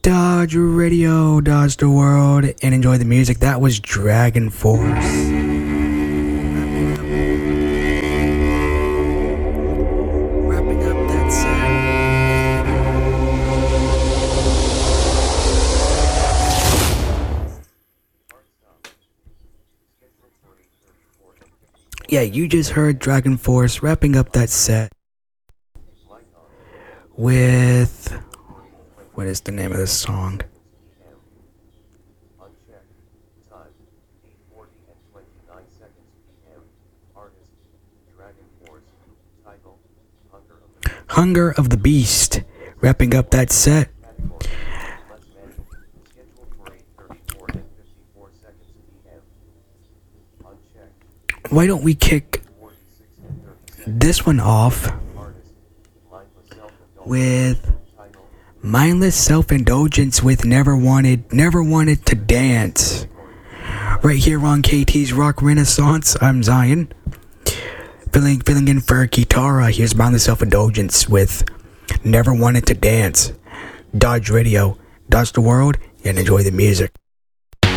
Dodge Radio, dodge the world, and enjoy the music. That was Dragon Force. Wrapping up that set. Yeah, you just heard Dragon Force wrapping up that set with, what is the name of this song? Hunger of the Beast, wrapping up that set. Why don't we kick this one off with Mindless Self-Indulgence with Never Wanted to Dance. Right here on KT's Rock Renaissance, I'm Zion. Filling in for Kitara. Here's Mindless Self-Indulgence with Never Wanted to Dance. Dodge Radio, dodge the world, and enjoy the music.